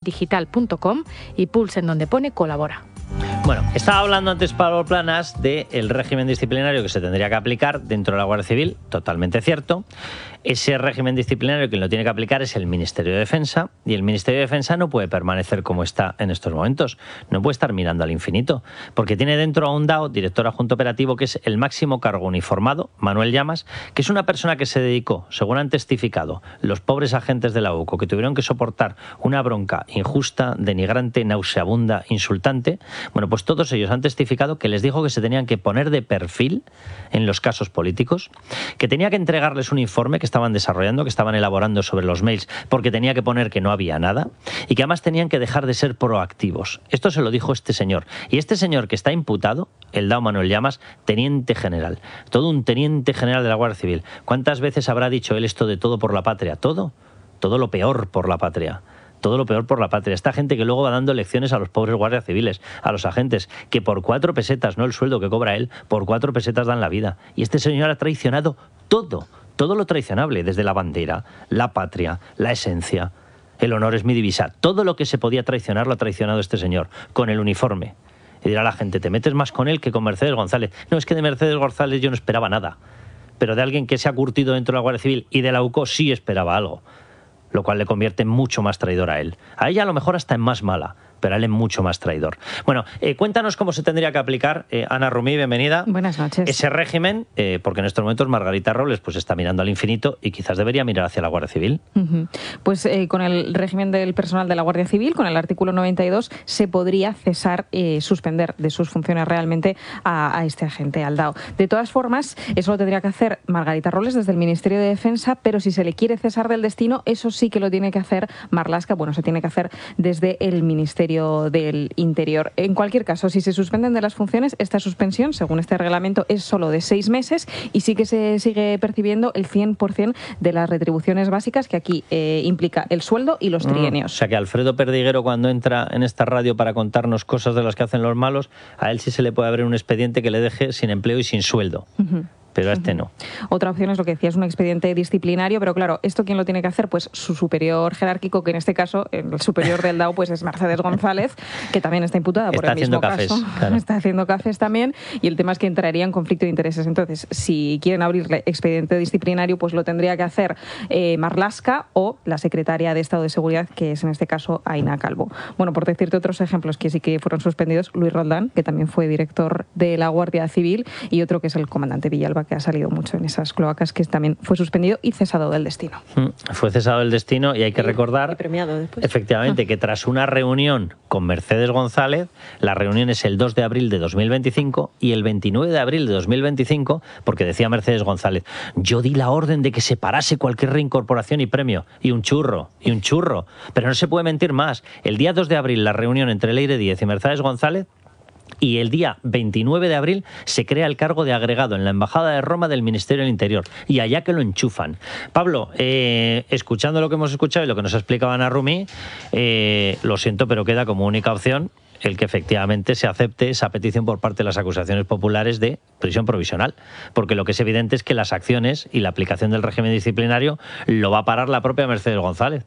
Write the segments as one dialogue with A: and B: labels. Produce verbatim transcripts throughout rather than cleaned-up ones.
A: digital punto com y pulsen donde pone colabora.
B: Bueno, estaba hablando antes Pablo Planas del régimen disciplinario que se tendría que aplicar dentro de la Guardia Civil, totalmente cierto. Ese régimen disciplinario quien lo tiene que aplicar es el Ministerio de Defensa, y el Ministerio de Defensa no puede permanecer como está en estos momentos, no puede estar mirando al infinito, porque tiene dentro a un D A O, director adjunto operativo, que es el máximo cargo uniformado, Manuel Llamas, que es una persona que se dedicó, según han testificado los pobres agentes de la U C O, que tuvieron que soportar una bronca injusta, denigrante, nauseabunda, insultante. Bueno, pues todos ellos han testificado que les dijo que se tenían que poner de perfil en los casos políticos, que tenía que entregarles un informe que estaban desarrollando, que estaban elaborando sobre los mails, porque tenía que poner que no había nada, y que además tenían que dejar de ser proactivos. Esto se lo dijo este señor. Y este señor que está imputado, el D A O Manuel Llamas, teniente general, todo un teniente general de la Guardia Civil. ¿Cuántas veces habrá dicho él esto de todo por la patria? Todo, todo lo peor por la patria. Todo lo peor por la patria. Esta gente que luego va dando lecciones a los pobres guardias civiles, a los agentes, que por cuatro pesetas, no el sueldo que cobra él, por cuatro pesetas dan la vida. Y este señor ha traicionado todo, todo lo traicionable, desde la bandera, la patria, la esencia, el honor es mi divisa. Todo lo que se podía traicionar lo ha traicionado este señor, con el uniforme. Y dirá la gente, te metes más con él que con Mercedes González. No, es que de Mercedes González yo no esperaba nada, pero de alguien que se ha curtido dentro de la Guardia Civil y de la U C O sí esperaba algo, lo cual le convierte en mucho más traidor a él. A ella a lo mejor hasta en más mala, pero a él es mucho más traidor. Bueno, eh, cuéntanos cómo se tendría que aplicar, eh, Ana Rumí, bienvenida.
A: Buenas noches.
B: Ese régimen, eh, porque en estos momentos Margarita Robles pues está mirando al infinito y quizás debería mirar hacia la Guardia Civil.
A: Uh-huh. Pues eh, con el régimen del personal de la Guardia Civil, con el artículo noventa y dos, se podría cesar, eh, suspender de sus funciones realmente a, a este agente, al D A O. De todas formas, eso lo tendría que hacer Margarita Robles desde el Ministerio de Defensa, pero si se le quiere cesar del destino, eso sí que lo tiene que hacer Marlaska, bueno, se tiene que hacer desde el Ministerio del Interior. En cualquier caso, si se suspenden de las funciones, esta suspensión, según este reglamento, es solo de seis meses y sí que se sigue percibiendo el cien por cien de las retribuciones básicas, que aquí eh, implica el sueldo y los trienios.
B: Mm, o sea que Alfredo Perdiguero, cuando entra en esta radio para contarnos cosas de las que hacen los malos, a él sí se le puede abrir un expediente que le deje sin empleo y sin sueldo. Uh-huh. Pero a este no.
A: Otra opción es lo que decía, es un expediente disciplinario, pero claro, ¿esto quién lo tiene que hacer? Pues su superior jerárquico, que en este caso, el superior del D A O, pues es Mercedes González, que también está imputada por
B: está
A: el mismo
B: cafés,
A: caso.
B: Claro.
A: Está haciendo cafés también, y el tema es que entraría en conflicto de intereses. Entonces, si quieren abrirle expediente disciplinario, pues lo tendría que hacer eh, Marlaska o la secretaria de Estado de Seguridad, que es en este caso Aina Calvo. Bueno, por decirte otros ejemplos que sí que fueron suspendidos, Luis Roldán, que también fue director de la Guardia Civil, y otro que es el comandante Villalba, que ha salido mucho en esas cloacas, que también fue suspendido y cesado del destino.
B: Fue cesado del destino y hay que
A: y,
B: recordar,
A: y premiado después.
B: Efectivamente, que tras una reunión con Mercedes González, la reunión es el dos de abril de dos mil veinticinco y el veintinueve de abril de dos mil veinticinco, porque decía Mercedes González, yo di la orden de que se parase cualquier reincorporación y premio, y un churro, y un churro, pero no se puede mentir más. El día dos de abril, la reunión entre Leire Díez y Mercedes González, y el día veintinueve de abril se crea el cargo de agregado en la Embajada de Roma del Ministerio del Interior, y allá que lo enchufan. Pablo, eh, escuchando lo que hemos escuchado y lo que nos ha explicado Ana Rumí, eh, lo siento, pero queda como única opción el que efectivamente se acepte esa petición por parte de las acusaciones populares de prisión provisional, porque lo que es evidente es que las acciones y la aplicación del régimen disciplinario lo va a parar la propia Mercedes González.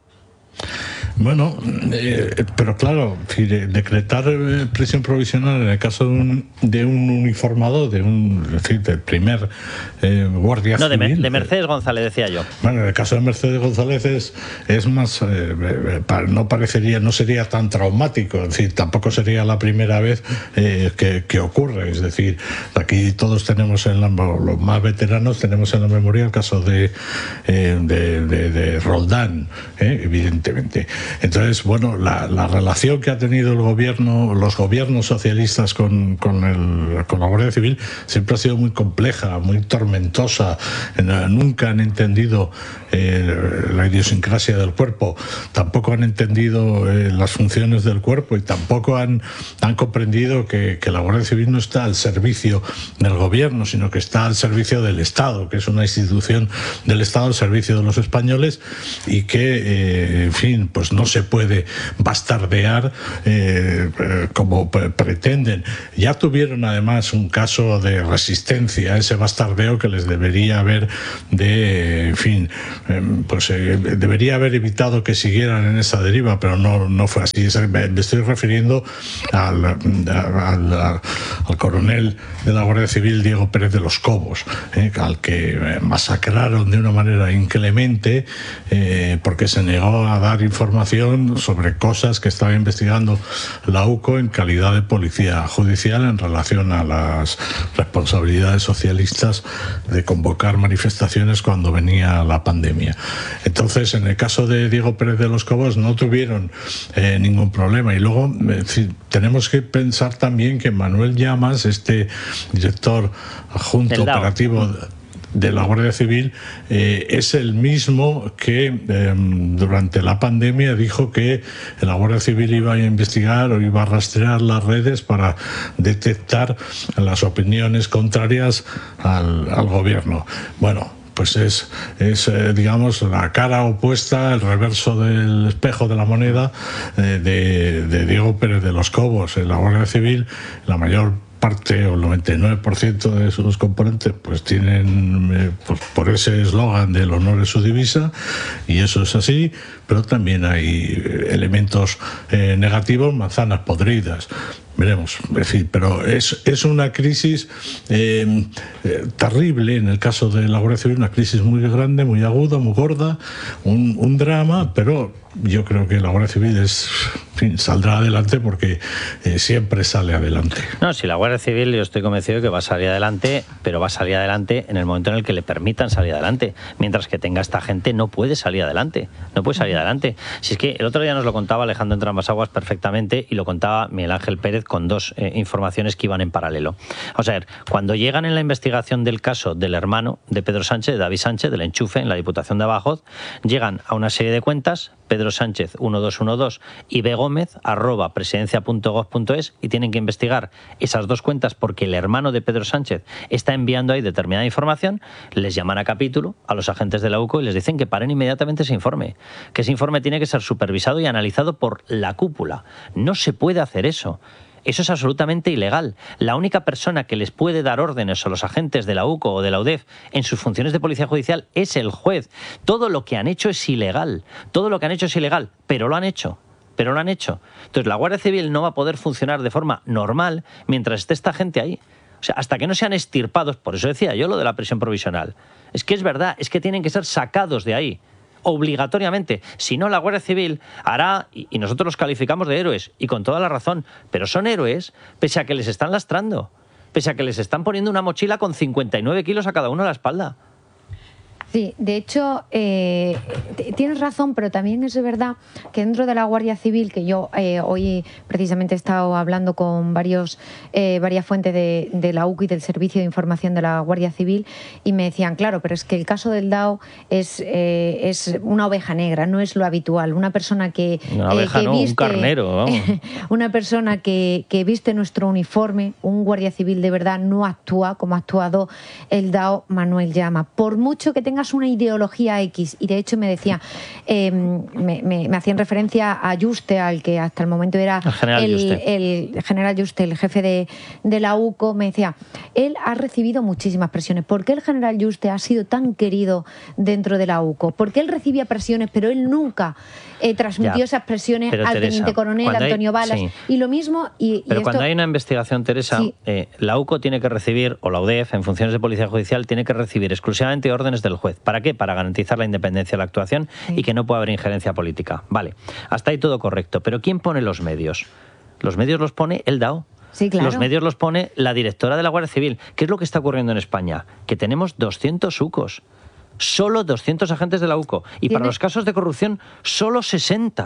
C: Bueno, eh, pero claro, si de, decretar eh, prisión provisional en el caso de un, de un uniformado, de un, es decir, del primer eh, guardia
B: no,
C: civil...
B: No, de, de Mercedes González, decía yo.
C: Bueno, en el caso de Mercedes González es, es más... Eh, no parecería, no sería tan traumático, es decir, tampoco sería la primera vez eh, que, que ocurre, es decir, aquí todos tenemos, en la, los más veteranos, tenemos en la memoria el caso de, eh, de, de, de Roldán, eh, evidentemente. Entonces, bueno, la, la relación que ha tenido el gobierno, los gobiernos socialistas con, con, el, con la Guardia Civil siempre ha sido muy compleja, muy tormentosa. Nunca han entendido eh, la idiosincrasia del cuerpo, tampoco han entendido eh, las funciones del cuerpo y tampoco han, han comprendido que, que la Guardia Civil no está al servicio del gobierno, sino que está al servicio del Estado, que es una institución del Estado al servicio de los españoles y que, eh, en fin, pues pues no se puede bastardear eh, eh, como pretenden. Ya tuvieron además un caso de resistencia a ese bastardeo que les debería haber de, en fin, eh, pues eh, debería haber evitado que siguieran en esa deriva, pero no, no fue así. Me estoy refiriendo al, al, al, al coronel de la Guardia Civil, Diego Pérez de los Cobos, eh, al que masacraron de una manera inclemente eh, porque se negó a dar información sobre cosas que estaba investigando la U C O en calidad de policía judicial en relación a las responsabilidades socialistas de convocar manifestaciones cuando venía la pandemia. Entonces, en el caso de Diego Pérez de los Cobos no tuvieron eh, ningún problema. Y luego eh, tenemos que pensar también que Manuel Llamas, este director adjunto operativo de la Guardia Civil, eh, es el mismo que eh, durante la pandemia dijo que la Guardia Civil iba a investigar o iba a rastrear las redes para detectar las opiniones contrarias al, al gobierno. Bueno, pues es, es eh, digamos, la cara opuesta, el reverso del espejo de la moneda eh, de, de Diego Pérez de los Cobos. En la Guardia Civil, la mayor parte o el noventa y nueve por ciento de sus componentes pues tienen eh, pues, por ese eslogan del honor es su divisa, y eso es así, pero también hay elementos eh, negativos, manzanas podridas. Veremos, en fin, pero es, es una crisis eh, eh, terrible en el caso de la Guardia Civil, una crisis muy grande, muy aguda, muy gorda, un, un drama, pero yo creo que la Guardia Civil es, en fin, saldrá adelante porque eh, siempre sale adelante.
B: No, si la Guardia Civil, yo estoy convencido de que va a salir adelante, pero va a salir adelante en el momento en el que le permitan salir adelante. Mientras que tenga esta gente, no puede salir adelante. No puede salir adelante. Si es que el otro día nos lo contaba Alejandro Entramasaguas perfectamente, y lo contaba Miguel Ángel Pérez con dos eh, informaciones que iban en paralelo. O sea, cuando llegan en la investigación del caso del hermano de Pedro Sánchez, de David Sánchez, del enchufe en la Diputación de Badajoz, llegan a una serie de cuentas, Pedro Sánchez uno dos uno dos y B Gómez arroba presidencia punto gov punto es, y tienen que investigar esas dos cuentas porque el hermano de Pedro Sánchez está enviando ahí determinada información. Les llaman a capítulo a los agentes de la U C O y les dicen que paren inmediatamente ese informe, que ese informe tiene que ser supervisado y analizado por la cúpula. No se puede hacer eso. Eso es absolutamente ilegal. La única persona que les puede dar órdenes a los agentes de la U C O o de la U D E F en sus funciones de policía judicial es el juez. Todo lo que han hecho es ilegal. Todo lo que han hecho es ilegal, pero lo han hecho. Pero lo han hecho. Entonces la Guardia Civil no va a poder funcionar de forma normal mientras esté esta gente ahí. O sea, hasta que no sean extirpados, por eso decía yo lo de la prisión provisional. Es que es verdad, es que tienen que ser sacados de ahí. Obligatoriamente. Si no, la Guardia Civil hará, y nosotros los calificamos de héroes, y con toda la razón, pero son héroes pese a que les están lastrando, pese a que les están poniendo una mochila con cincuenta y nueve kilos a cada uno a la espalda.
D: Sí, de hecho, eh, tienes razón, pero también es verdad que dentro de la Guardia Civil, que yo eh, hoy precisamente he estado hablando con varios, eh, varias fuentes de, de la U C O y del Servicio de Información de la Guardia Civil, y me decían, claro, pero es que el caso del DAO es, eh, es una oveja negra, no es lo habitual. Una persona que,
B: una oveja,
D: eh, que
B: no,
D: viste,
B: un carnero, vamos.
D: Una persona que, que viste nuestro uniforme, un Guardia Civil de verdad, no actúa como ha actuado el DAO Manuel Llama. Por mucho que tenga una ideología X, y de hecho me decía, eh, me, me, me hacían referencia a Juste, al que hasta el momento era
B: el general
D: el,
B: Juste,
D: el general Juste, el jefe de, de la U C O, me decía, él ha recibido muchísimas presiones. ¿Por qué el general Juste ha sido tan querido dentro de la U C O? Porque él recibía presiones, pero él nunca eh, transmitió ya, esas presiones al Teresa, teniente coronel Antonio hay, Balas, sí. Y lo mismo... Y,
B: pero
D: y
B: cuando
D: esto,
B: hay una investigación, Teresa, sí. eh, la U C O tiene que recibir, o la U D E F, en funciones de policía judicial, tiene que recibir exclusivamente órdenes del juez. ¿Para qué? Para garantizar la independencia de la actuación, sí. Y que no pueda haber injerencia política. Vale, hasta ahí todo correcto. Pero ¿quién pone los medios? Los medios los pone el DAO.
D: Sí, claro.
B: Los medios los pone la directora de la Guardia Civil. ¿Qué es lo que está ocurriendo en España? Que tenemos doscientos U C Os. Solo doscientos agentes de la U C O. Y ¿Tiene? Para los casos de corrupción, solo sesenta.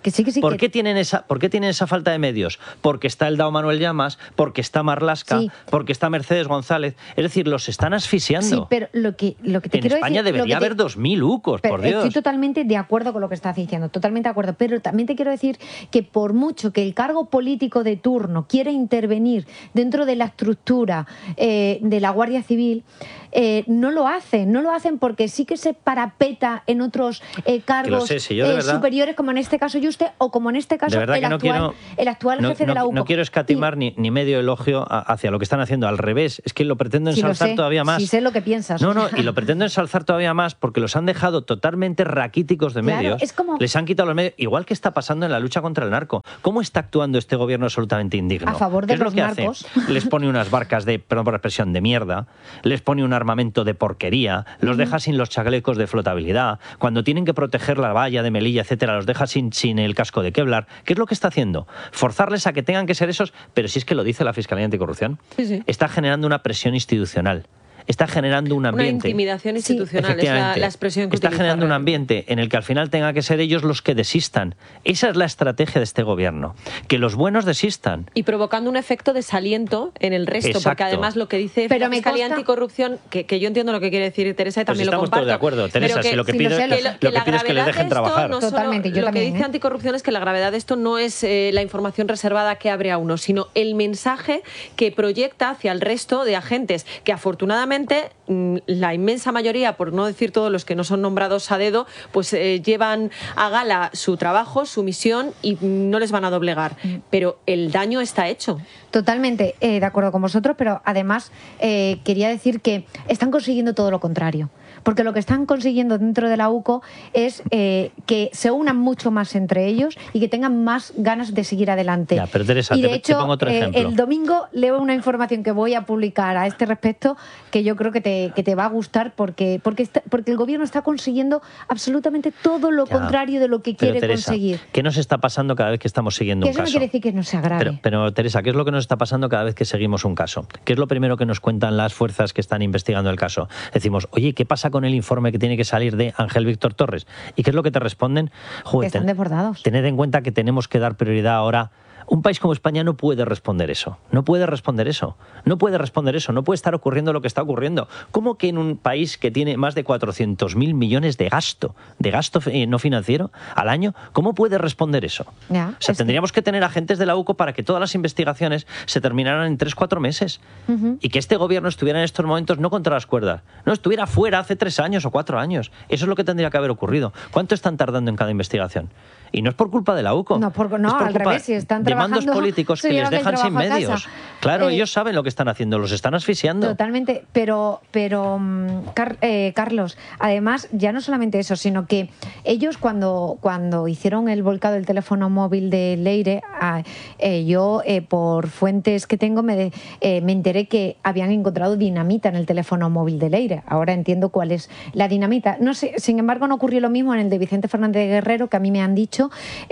D: Que sí, que sí,
B: ¿Por,
D: que...
B: qué tienen esa, ¿Por qué tienen esa falta de medios? Porque está el D A O Manuel Llamas, porque está Marlaska, sí. porque está Mercedes González. Es decir, los están asfixiando.
D: Sí, pero lo que, lo que te
B: en
D: quiero
B: España
D: decir,
B: debería
D: te...
B: haber dos mil UCOs,
D: pero
B: por Dios.
D: Estoy totalmente de acuerdo con lo que estás diciendo, totalmente de acuerdo. Pero también te quiero decir que por mucho que el cargo político de turno quiera intervenir dentro de la estructura eh, de la Guardia Civil, eh, no lo hacen. No lo hacen porque sí que se parapeta en otros eh, cargos
B: sé, si yo de
D: eh,
B: verdad...
D: superiores, como en este caso Yuste, o como en este caso el,
B: no
D: actual,
B: quiero,
D: el actual
B: no,
D: jefe
B: no,
D: de la U C O.
B: No quiero escatimar y, ni, ni medio elogio a, hacia lo que están haciendo. Al revés, es que lo pretendo ensalzar
D: sí lo sé,
B: todavía más.
D: Sí sé lo que piensas.
B: No, no, y lo pretendo ensalzar todavía más porque los han dejado totalmente raquíticos de
D: claro,
B: medios.
D: Es como...
B: Les han quitado los medios, igual que está pasando en la lucha contra el narco. ¿Cómo está actuando este gobierno absolutamente indigno?
D: A favor de
B: ¿Qué es
D: los
B: lo que
D: narcos?
B: Hace? Les pone unas barcas de, perdón por la expresión, de mierda, les pone un armamento de porquería, los uh-huh. deja sin los chalecos de flotabilidad, cuando tienen que proteger la valla de Melilla, etcétera, los deja sin, sin el casco de Kevlar. ¿Qué es lo que está haciendo? Forzarles a que tengan que ser esos, pero si es que lo dice la Fiscalía Anticorrupción, sí, sí. está generando una presión institucional. Está generando un ambiente...
E: Una intimidación institucional,
B: sí,
E: es la, la expresión que
B: Está
E: utiliza
B: generando
E: Real.
B: un ambiente en el que al final tenga que ser ellos los que desistan. Esa es la estrategia de este gobierno, que los buenos desistan.
E: Y provocando un efecto desaliento en el resto,
B: Exacto.
E: porque además lo que dice
D: pero
E: la Fiscalía
D: consta...
E: Anticorrupción, que, que yo entiendo lo que quiere decir Teresa y también
B: pues
E: lo comparto.
B: Todos de acuerdo, Teresa,
E: que,
B: si lo que
D: si
B: pido,
D: lo sé, lo
B: que,
D: sé.
B: lo que pido es que les dejen trabajar.
E: No
D: Totalmente,
E: solo,
D: yo
E: lo
D: también,
E: que dice
D: ¿eh?
E: Anticorrupción es que la gravedad de esto no es eh, la información reservada que abre a uno, sino el mensaje que proyecta hacia el resto de agentes, que afortunadamente la inmensa mayoría, por no decir todos los que no son nombrados a dedo, pues eh, llevan a gala su trabajo, su misión y no les van a doblegar. Pero el daño está hecho.
D: Totalmente eh, de acuerdo con vosotros, pero además eh, quería decir que están consiguiendo todo lo contrario. Porque lo que están consiguiendo dentro de la U C O es eh, que se unan mucho más entre ellos y que tengan más ganas de seguir adelante.
B: Ya, pero Teresa,
D: y de
B: te,
D: hecho,
B: te pongo otro ejemplo.
D: Eh, el domingo leo una información que voy a publicar a este respecto que yo creo que te, que te va a gustar porque, porque, está, porque el gobierno está consiguiendo absolutamente todo lo
B: ya,
D: contrario de lo que quiere
B: Teresa,
D: conseguir.
B: ¿qué nos está pasando cada vez que estamos siguiendo
D: que
B: un
D: eso
B: caso?
D: Eso no quiere decir que no sea grave.
B: Pero, pero Teresa, ¿qué es lo que nos está pasando cada vez que seguimos un caso? ¿Qué es lo primero que nos cuentan las fuerzas que están investigando el caso? Decimos, oye, ¿qué pasa con el informe que tiene que salir de Ángel Víctor Torres? ¿Y qué es lo que te responden? Joder,
D: están desbordados.
B: Tened en cuenta que tenemos que dar prioridad ahora. Un país como España no puede responder eso. No puede responder eso. No puede responder eso. No puede estar ocurriendo lo que está ocurriendo. ¿Cómo que en un país que tiene más de cuatrocientos mil millones de gasto, de gasto eh, no financiero al año, cómo puede responder eso?
D: Ya,
B: o sea, tendríamos que... que tener agentes de la U C O para que todas las investigaciones se terminaran en tres, cuatro meses. Uh-huh. Y que este gobierno estuviera en estos momentos no contra las cuerdas. No, estuviera fuera hace tres años o cuatro años. Eso es lo que tendría que haber ocurrido. ¿Cuánto están tardando en cada investigación? Y no es por culpa de la U C O.
D: No, por, no,
B: es por
D: al
B: culpa
D: revés, si están
B: de mandos políticos que les dejan sin medios. Claro,
D: eh,
B: ellos saben lo que están haciendo, los están asfixiando.
D: Totalmente, pero, pero Car eh, Carlos, además, ya no solamente eso, sino que ellos cuando, cuando hicieron el volcado del teléfono móvil de Leire, eh, yo eh, por fuentes que tengo me, de, eh, me enteré que habían encontrado dinamita en el teléfono móvil de Leire. Ahora entiendo cuál es la dinamita. No sé, sin embargo, no ocurrió lo mismo en el de Vicente Fernández Guerrero, que a mí me han dicho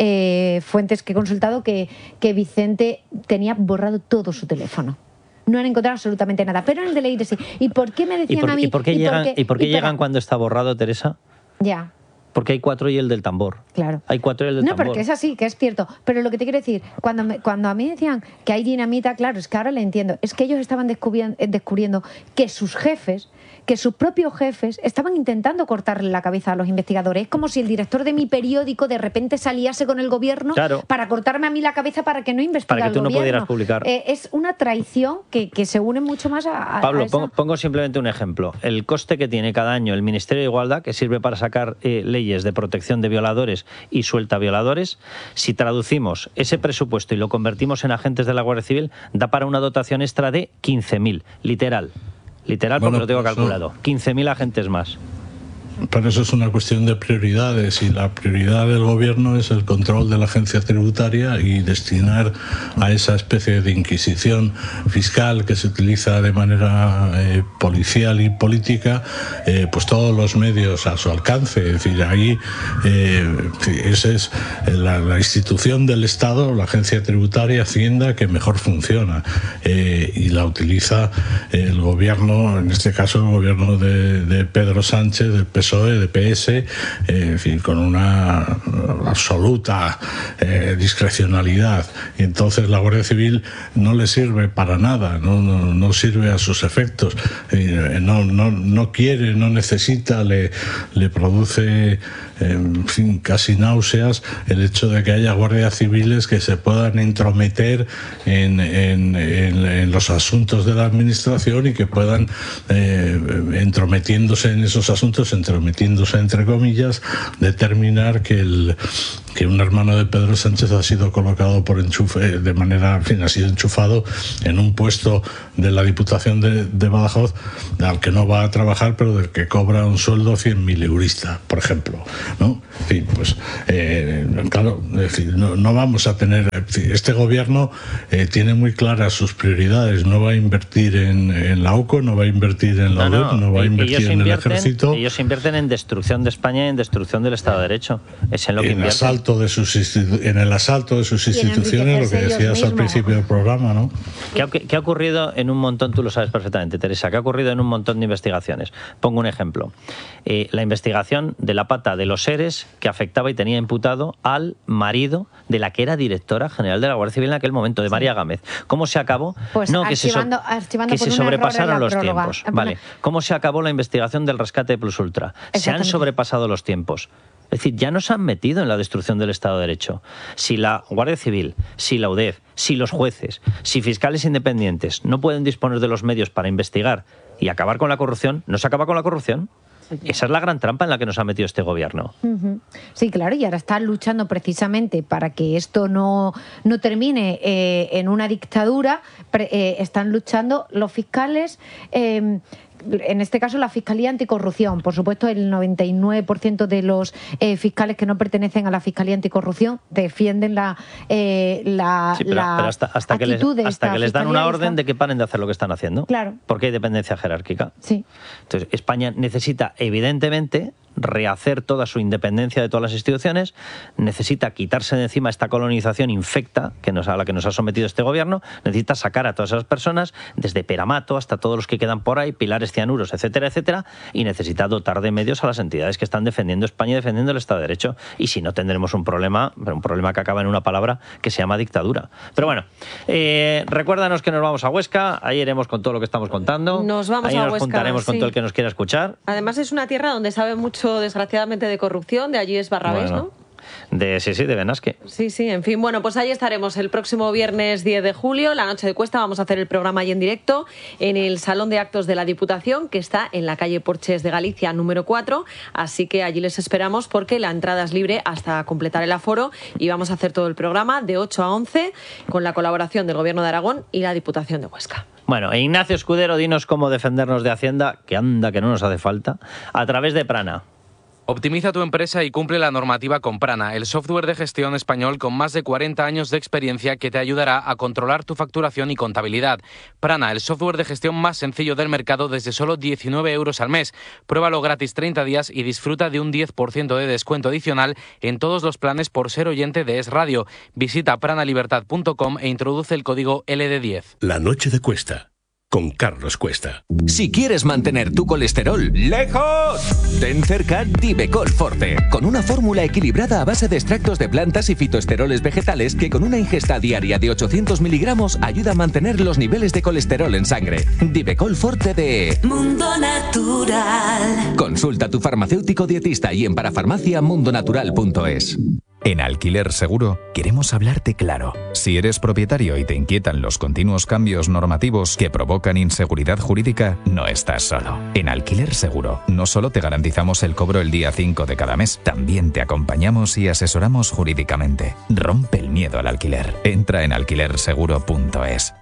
D: eh, fuentes que he consultado que, que Vicente tenía borrado todo su teléfono. No han encontrado absolutamente nada, pero en el de Leire sí. ¿Y por qué me decían
B: ¿Y por,
D: a mí?
B: ¿Y por qué, y llegan, por qué, ¿y por qué y llegan para... cuando está borrado, Teresa?
D: Ya.
B: Porque hay cuatro y el del tambor.
D: Claro.
B: Hay cuatro y el del
D: no,
B: tambor.
D: No, porque es así, que es cierto. Pero lo que te quiero decir, cuando, me, cuando a mí decían que hay dinamita, claro, es que ahora le entiendo. Es que ellos estaban descubriendo, descubriendo que sus jefes, que sus propios jefes, estaban intentando cortarle la cabeza a los investigadores. Es como si el director de mi periódico de repente saliase con el gobierno
B: claro.
D: para cortarme a mí la cabeza para que no investigara
B: Para que tú
D: el
B: no
D: gobierno.
B: pudieras publicar.
D: Eh, es una traición que, que se une mucho más a... a
B: Pablo,
D: a esa...
B: pongo, pongo simplemente un ejemplo. El coste que tiene cada año el Ministerio de Igualdad, que sirve para sacar eh, leyes de protección de violadores y suelta violadores, si traducimos ese presupuesto y lo convertimos en agentes de la Guardia Civil, da para una dotación extra de quince mil, literal. Literal, porque bueno, lo tengo eso, calculado. quince mil agentes más.
C: Pero eso es una cuestión de prioridades y la prioridad del gobierno es el control de la agencia tributaria y destinar a esa especie de inquisición fiscal que se utiliza de manera eh, policial y política, eh, pues todos los medios a su alcance. Es decir, ahí eh, esa es la, la institución del Estado, la agencia tributaria, Hacienda, que mejor funciona eh, y la utiliza el gobierno, en este caso el gobierno de, de Pedro Sánchez, del P S O E, P S O E, de P S, eh, en fin, con una absoluta eh, discrecionalidad. Y entonces la Guardia Civil no le sirve para nada, no, no, no sirve a sus efectos, eh, no, no, no quiere, no necesita, le, le produce, en fin, casi náuseas el hecho de que haya guardias civiles que se puedan entrometer en, en, en, en los asuntos de la administración y que puedan, eh, entrometiéndose en esos asuntos, entrometiéndose entre comillas, determinar que el que un hermano de Pedro Sánchez ha sido colocado por enchufe, de manera, en fin, ha sido enchufado en un puesto de la Diputación de, de Badajoz, al que no va a trabajar, pero del que cobra un sueldo cien mil eurista, por ejemplo, ¿no? En fin, pues, eh, claro, es decir, no, no vamos a tener, este gobierno eh, tiene muy claras sus prioridades, no va a invertir en, en la UCO, no va a invertir en la
B: no,
C: U D E P,
B: no,
C: no va a invertir en el ejército.
B: Ellos invierten en destrucción de España y en destrucción del Estado de Derecho, es en lo que invierten.
C: De sus en el asalto de sus instituciones, lo que decías al principio del programa, ¿no?
B: ¿Qué ha, ¿Qué ha ocurrido en un montón? Tú lo sabes perfectamente, Teresa. ¿Qué ha ocurrido en un montón de investigaciones? Pongo un ejemplo. Eh, la investigación de la pata de los seres que afectaba y tenía imputado al marido de la que era directora general de la Guardia Civil en aquel momento, de María Gámez. ¿Cómo se acabó?
D: Pues
B: no,
D: archivando,
B: que se, so
D: archivando
B: que se sobrepasaron los
D: próloga.
B: tiempos. Vale. ¿Cómo se acabó la investigación del rescate de Plus Ultra? Se han sobrepasado los tiempos. Es decir, ya nos han metido en la destrucción del Estado de Derecho. Si la Guardia Civil, si la U D E P, si los jueces, si fiscales independientes no pueden disponer de los medios para investigar y acabar con la corrupción, ¿no se acaba con la corrupción? Esa es la gran trampa en la que nos ha metido este gobierno.
D: Uh-huh. Sí, claro, y ahora están luchando precisamente para que esto no, no termine eh, en una dictadura. Pre, eh, están luchando los fiscales... Eh, en este caso la Fiscalía Anticorrupción. Por supuesto, el noventa y nueve por ciento de los eh, fiscales que no pertenecen a la Fiscalía Anticorrupción defienden la, eh, la,
B: sí, pero,
D: la
B: pero hasta, hasta que les, hasta que les dan una orden de que paren de hacer lo que están haciendo.
D: Claro.
B: Porque hay dependencia jerárquica.
D: Sí.
B: Entonces, España necesita, evidentemente, rehacer toda su independencia de todas las instituciones, necesita quitarse de encima esta colonización infecta que nos, a la que nos ha sometido este gobierno, necesita sacar a todas esas personas, desde Peramato hasta todos los que quedan por ahí, Pilares Cianuros, etcétera, etcétera, y necesita dotar de medios a las entidades que están defendiendo España y defendiendo el Estado de Derecho. Y si no, tendremos un problema, un problema que acaba en una palabra que se llama dictadura. Pero bueno, eh, recuérdanos que nos vamos a Huesca, ahí iremos con todo lo que estamos contando.
E: Nos vamos
B: ahí
E: a
B: nos
E: Huesca,
B: juntaremos con
E: sí.
B: todo el que nos quiera escuchar.
E: Además es una tierra donde sabe mucho, desgraciadamente, de corrupción, de allí es Barrabés,
B: bueno.
E: ¿no?
B: De, sí, sí, de Benasque.
E: Sí, sí, en fin. Bueno, pues ahí estaremos el próximo viernes diez de julio, la noche de Cuesta. Vamos a hacer el programa ahí en directo en el Salón de Actos de la Diputación, que está en la calle Porches de Galicia, número cuatro. Así que allí les esperamos porque la entrada es libre hasta completar el aforo y vamos a hacer todo el programa de ocho a once con la colaboración del Gobierno de Aragón y la Diputación de Huesca.
B: Bueno, Ignacio Escudero, dinos cómo defendernos de Hacienda, que anda que no nos hace falta, a través de Prana.
F: Optimiza tu empresa y cumple la normativa con Prana, el software de gestión español con más de cuarenta años de experiencia que te ayudará a controlar tu facturación y contabilidad. Prana, el software de gestión más sencillo del mercado desde solo diecinueve euros al mes. Pruébalo gratis treinta días y disfruta de un diez por ciento de descuento adicional en todos los planes por ser oyente de Es Radio. Visita prana libertad punto com e introduce el código L D diez.
G: La noche de Cuesta, con Carlos Cuesta.
H: Si quieres mantener tu colesterol lejos, ten cerca Divecol Forte, con una fórmula equilibrada a base de extractos de plantas y fitoesteroles vegetales que con una ingesta diaria de ochocientos miligramos ayuda a mantener los niveles de colesterol en sangre. Divecol Forte de
I: Mundo Natural.
H: Consulta a tu farmacéutico dietista y en parafarmacia mundo natural punto es.
J: En Alquiler Seguro queremos hablarte claro. Si eres propietario y te inquietan los continuos cambios normativos que provocan inseguridad jurídica, no estás solo. En Alquiler Seguro no solo te garantizamos el cobro el día cinco de cada mes, también te acompañamos y asesoramos jurídicamente. Rompe el miedo al alquiler. Entra en alquiler seguro punto es.